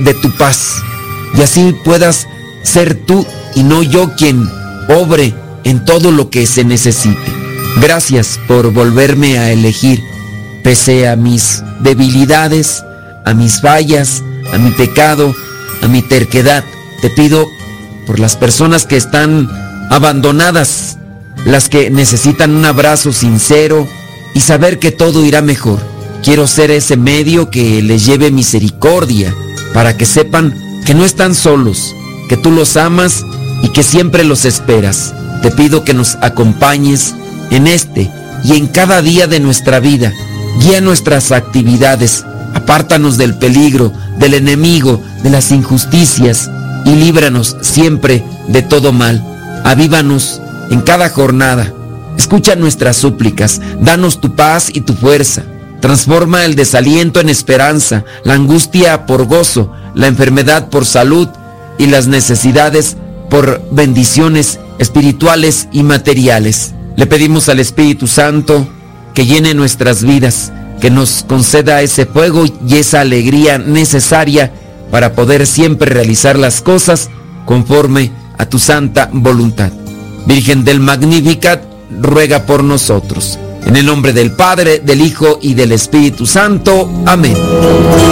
de tu paz, y así puedas ser tú y no yo quien obre en todo lo que se necesite. Gracias por volverme a elegir, pese a mis debilidades, a mis fallas, a mi pecado, a mi terquedad. Te pido por las personas que están abandonadas, las que necesitan un abrazo sincero y saber que todo irá mejor. Quiero ser ese medio que les lleve misericordia, para que sepan que no están solos, que tú los amas y que siempre los esperas. Te pido que nos acompañes en este y en cada día de nuestra vida. Guía nuestras actividades, apártanos del peligro, del enemigo, de las injusticias y líbranos siempre de todo mal. Avívanos en cada jornada. Escucha nuestras súplicas, danos tu paz y tu fuerza. Transforma el desaliento en esperanza, la angustia por gozo, la enfermedad por salud y las necesidades por bendiciones espirituales y materiales. Le pedimos al Espíritu Santo que llene nuestras vidas, que nos conceda ese fuego y esa alegría necesaria para poder siempre realizar las cosas conforme a tu santa voluntad. Virgen del Magnificat, ruega por nosotros. En el nombre del Padre, del Hijo y del Espíritu Santo. Amén.